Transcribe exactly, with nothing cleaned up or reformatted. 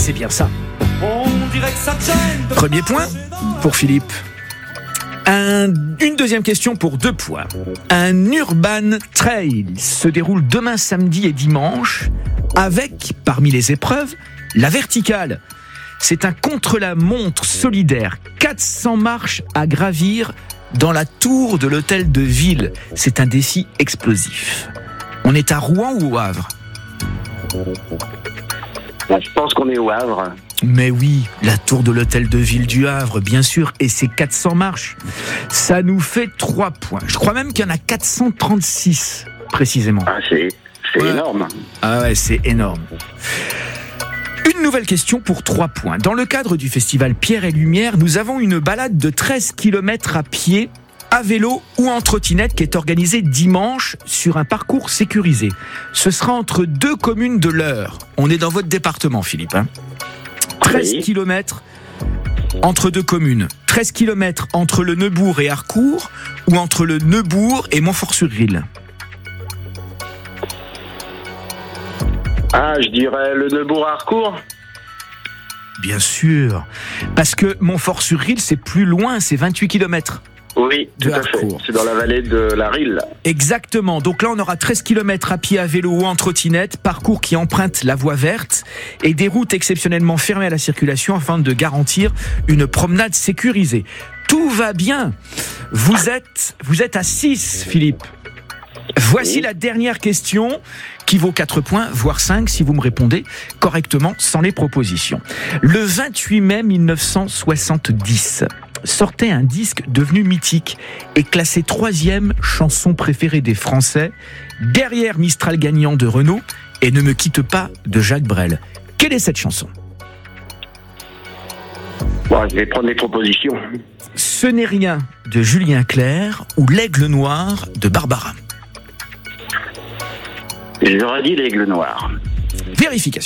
c'est bien ça. On dirait que ça gêne. Premier point pour Philippe. Un, une deuxième question pour deux points. Un Urban Trail se déroule demain samedi et dimanche avec, parmi les épreuves, la verticale. C'est un contre-la-montre solidaire. quatre cents marches à gravir dans la tour de l'hôtel de ville. C'est un défi explosif. On est à Rouen ou au Havre ? Je pense qu'on est au Havre. Mais oui, la tour de l'hôtel de ville du Havre, bien sûr, et c'est quatre cents marches. Ça nous fait trois points. Je crois même qu'il y en a quatre cent trente-six, précisément. Ah, c'est, c'est ouais. énorme. Ah ouais, c'est énorme. Une nouvelle question pour trois points. Dans le cadre du festival Pierre et Lumière, nous avons une balade de treize kilomètres à pied, à vélo ou en trottinette qui est organisée dimanche sur un parcours sécurisé. Ce sera entre deux communes de l'Eure. On est dans votre département, Philippe. Hein treize oui. kilomètres entre deux communes. treize kilomètres entre le Neubourg et Harcourt ou entre le Neubourg et Montfort-sur-Risle. Ah, je dirais le Neubourg-Harcourt. Bien sûr. Parce que Montfort-sur-Risle, c'est plus loin, c'est vingt-huit kilomètres. Oui, tout à fait. C'est dans la vallée de la Risle. Exactement. Donc là, on aura treize kilomètres à pied, à vélo ou en trottinette, parcours qui emprunte la voie verte et des routes exceptionnellement fermées à la circulation afin de garantir une promenade sécurisée. Tout va bien. Vous êtes, vous êtes à six, Philippe. Voici oui. la dernière question qui vaut quatre points, voire cinq si vous me répondez correctement sans les propositions. Le vingt-huit mai mille neuf cent soixante-dix sortait un disque devenu mythique et classé troisième chanson préférée des Français, derrière Mistral gagnant de Renaud et Ne me quitte pas de Jacques Brel. Quelle est cette chanson ? Bon, je vais prendre les propositions. Ce n'est rien de Julien Clerc ou L'Aigle Noir de Barbara. J'aurais dit L'Aigle Noir. Vérification.